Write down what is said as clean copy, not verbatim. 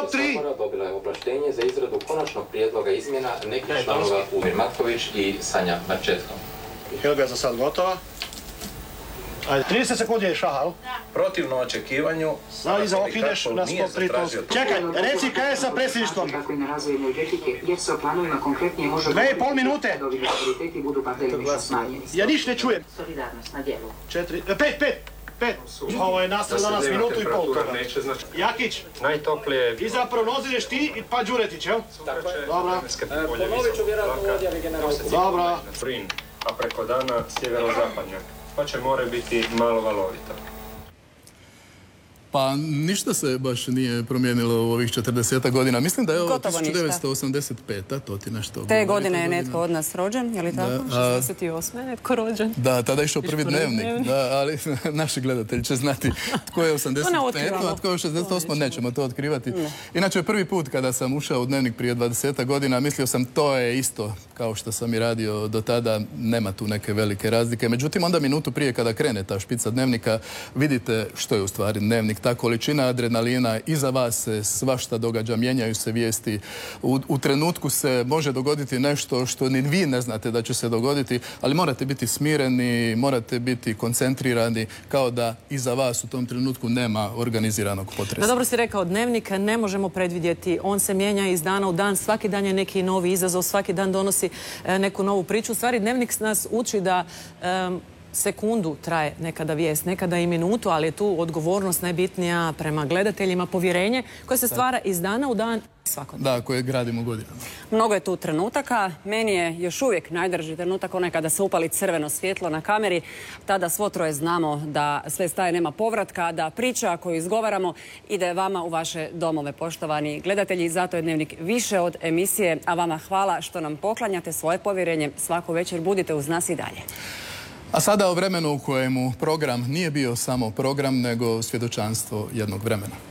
Top 3. Dobila je oblaštenje za izradu konačnog prijedloga izmjena nekih članova Umir Matković i Sanja Marčetko. Helga za sad gotova. Ajde, 30 sekundi je šahal. Protivno očekivanju, Iza ovog ideš na 103. Čekaj, reci kaj je sa predsjedništvom. Kako je na razvoju energetike, jer se o planovima konkretnije može... 2,5 minute. ...da ovi prioriteti budu bar delimično smanjeni. Ja niš ne čujem. Solidarnost na dijelu. 5. Ovo je nastavno danas minutu i pol toga. Jakić, najtoplije... i za prognozireš ti pa Đuretić, jel? Dobro. Ponovit ću vjerojatno u odjavi generalno. Dobro. Plin, a preko dana sjeverozapadnjak, pa će more biti malo valovito. Pa ništa se baš nije promijenilo u ovih 40 godina. Mislim da je ovo 1985. To ti nešto... Te godine je netko od nas rođen, je li tako? 68. je netko rođen. Da, tada je išao prvi dnevnik. Da, ali naši gledatelji će znati tko je 85. a tko je 68. Nećemo to otkrivati. Inače, prvi put kada sam ušao u dnevnik prije 20 godina, mislio sam to je isto kao što sam i radio do tada. Nema tu neke velike razlike. Međutim, onda minutu prije kada krene ta špica dnevnika, vidite što je u stvari dnevnik. Ta količina adrenalina, iza vas se svašta događa, mijenjaju se vijesti. U trenutku se može dogoditi nešto što ni vi ne znate da će se dogoditi, ali morate biti smireni, morate biti koncentrirani, kao da iza vas u tom trenutku nema organiziranog potresa. No, dobro si rekao, dnevnik ne možemo predvidjeti. On se mijenja iz dana u dan, svaki dan je neki novi izazov, svaki dan donosi neku novu priču. U stvari, dnevnik nas uči da sekundu traje nekada vijest, nekada i minutu, ali je tu odgovornost najbitnija prema gledateljima, povjerenje koje se stvara iz dana u dan svakodnevno. Da, koje gradimo godinama. Mnogo je tu trenutaka. Meni je još uvijek najdraži trenutak onaj kada se upali crveno svjetlo na kameri. Tada svo troje znamo da sve staje, nema povratka, da priča koju izgovaramo ide vama u vaše domove, poštovani gledatelji. Zato je dnevnik više od emisije, a vama hvala što nam poklanjate svoje povjerenje svaku večer. Budite uz nas i dalje. A sada o vremenu u kojemu program nije bio samo program, nego svjedočanstvo jednog vremena.